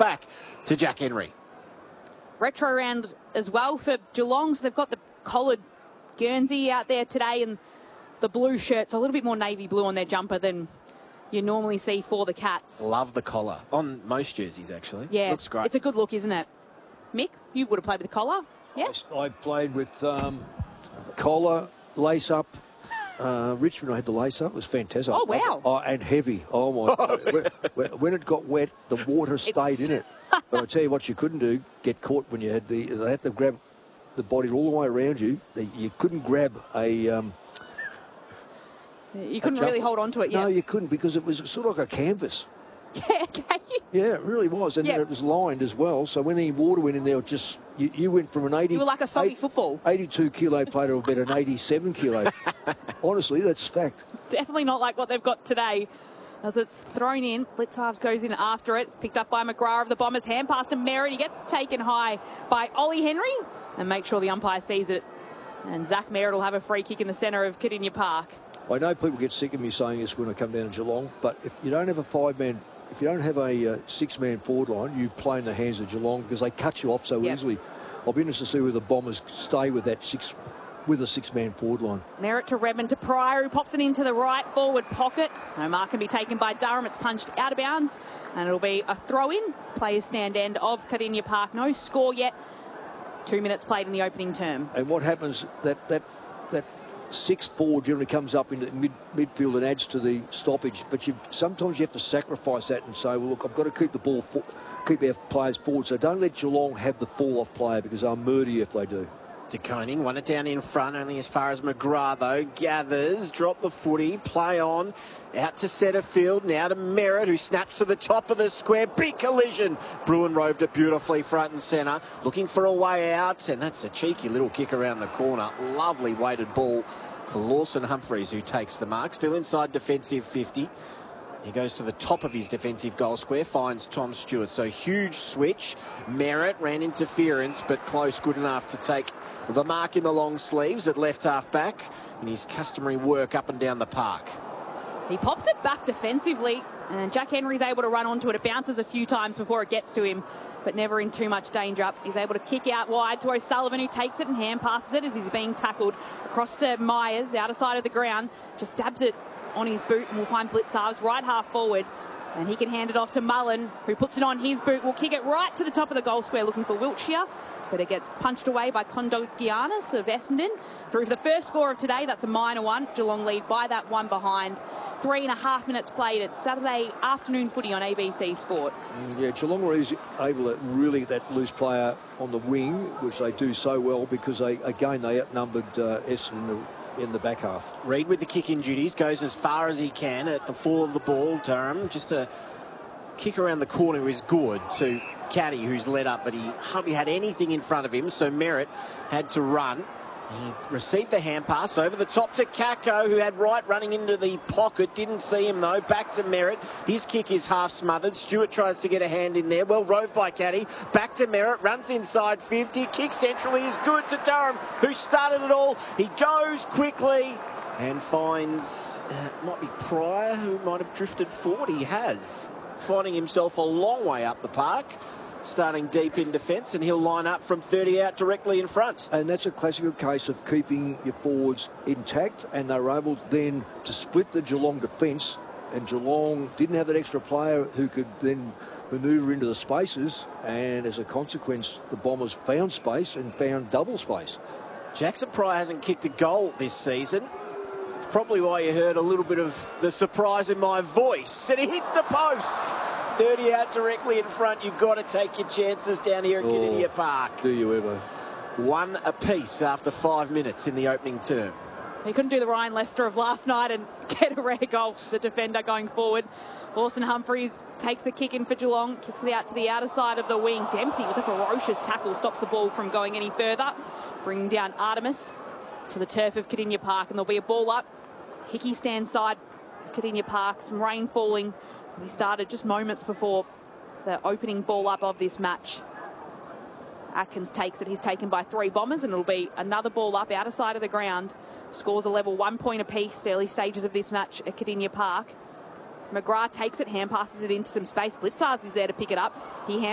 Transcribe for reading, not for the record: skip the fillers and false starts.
back to Jack Henry. Retro round as well for Geelong. So they've got the collared Guernsey out there today, and the blue shirts, a little bit more navy blue on their jumper than you normally see for the Cats. Love the collar on most jerseys, actually. Yeah, looks great. It's a good look, isn't it? Mick, you would have played with the collar. Yes, I played with collar, lace up. Richmond, I had the lace up. It was fantastic. Oh, wow. And heavy. Oh, my God. When it got wet, the water stayed in it. But I tell you what you couldn't do, get caught when you had they had to grab the body all the way around you. You couldn't grab a... you couldn't really hold on to it, No, you couldn't, because it was sort of like a canvas. Yeah, okay. Yeah, it really was. And then it was lined as well. So when any water went in there, you went from an 80... You were like a soggy football. 82-kilo player to about an 87-kilo. Honestly, that's fact. Definitely not like what they've got today. As it's thrown in, Blitzarves goes in after it. It's picked up by McGrath of the Bombers. Hand pass to Merritt. He gets taken high by Ollie Henry. And make sure the umpire sees it. And Zach Merritt will have a free kick in the centre of Kardinia Park. I know people get sick of me saying this when I come down to Geelong, but if you don't have a if you don't have a six-man forward line, you play in the hands of Geelong because they cut you off so easily. I'll be interested to see where the Bombers stay with that six-man forward line. Merritt to Redmond to Pryor, who pops it into the right forward pocket. No mark can be taken by Durham. It's punched out of bounds, and it'll be a throw-in. Players stand end of Kardinia Park. No score yet. 2 minutes played in the opening term. And what happens, that sixth forward generally comes up into midfield and adds to the stoppage, but sometimes you have to sacrifice that and say, well, look, I've got to keep the ball, keep our players forward, so don't let Geelong have the fall-off player because they'll murder you if they do. De Koning won it down in front, only as far as McGrath, though. Gathers, drop the footy, play on, out to Setterfield, now to Merritt, who snaps to the top of the square. Big collision. Bruin roved it beautifully front and centre, looking for a way out, and that's a cheeky little kick around the corner. Lovely weighted ball for Lawson Humphreys, who takes the mark. Still inside defensive 50. He goes to the top of his defensive goal square, finds Tom Stewart. So huge switch. Merritt ran interference, but close, good enough to take the mark in the long sleeves at left half back in his customary work up and down the park. He pops it back defensively, and Jack Henry's able to run onto it. It bounces a few times before it gets to him, but never in too much danger. He's able to kick out wide to O'Sullivan, who takes it and hand passes it as he's being tackled across to Myers, outer side of the ground, just dabs it on his boot, and we'll find Blitzarves right half forward, and he can hand it off to Mullen, who puts it on his boot. Will kick it right to the top of the goal square looking for Wiltshire, but it gets punched away by Kondogiannis of Essendon. Through for the first score of today, that's a minor one. Geelong lead by that one behind. 3.5 minutes played. It's Saturday afternoon footy on ABC Sport. Yeah, Geelong were able to really that loose player on the wing, which they do so well because they outnumbered Essendon in the back half. Reid with the kick-in duties, goes as far as he can at the fall of the ball. Durham just a kick around the corner is good to Caddy, who's led up, but he hardly had anything in front of him, so Merritt had to run. He received the hand pass over the top to Kako, who had Wright running into the pocket. Didn't see him, though. Back to Merritt. His kick is half smothered. Stewart tries to get a hand in there. Well roved by Caddy. Back to Merritt. Runs inside 50. Kick centrally is good to Durham, who started it all. He goes quickly and finds, might be Pryor, who might have drifted forward. He has. Finding himself a long way up the park. Starting deep in defence, and he'll line up from 30 out directly in front. And that's a classical case of keeping your forwards intact, and they were able then to split the Geelong defence, and Geelong didn't have that extra player who could then manoeuvre into the spaces, and as a consequence, the Bombers found space and found double space. Jackson Pryor hasn't kicked a goal this season. It's probably why you heard a little bit of the surprise in my voice. And he hits the post. 30 out directly in front. You've got to take your chances down here at Kardinia Park. Do you ever? One apiece after 5 minutes in the opening term. He couldn't do the Ryan Lester of last night and get a rare goal, the defender going forward. Lawson Humphreys takes the kick in for Geelong, kicks it out to the outer side of the wing. Dempsey with a ferocious tackle stops the ball from going any further. Bringing down Artemis to the turf of Kardinia Park, and there'll be a ball up. Hickey stands side of Kardinia Park. Some rain falling. We started just moments before the opening ball up of this match. Atkins takes it. He's taken by 3 Bombers, and it'll be another ball up outer side of the ground. Scores a level 1 point apiece, early stages of this match at Kardinia Park. McGrath takes it, hand passes it into some space. Blitzarves is there to pick it up. He hand